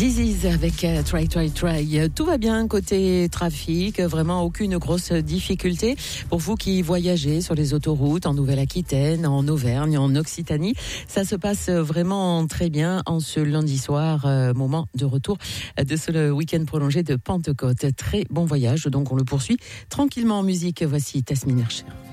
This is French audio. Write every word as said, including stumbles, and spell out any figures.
This is avec uh, Try Try Try. Tout va bien côté trafic, vraiment aucune grosse difficulté pour vous qui voyagez sur les autoroutes en Nouvelle-Aquitaine, en Auvergne, en Occitanie. Ça se passe vraiment très bien en ce lundi soir, euh, moment de retour de ce week-end prolongé de Pentecôte. Très bon voyage, donc on le poursuit tranquillement en musique. Voici Tasmin Archer.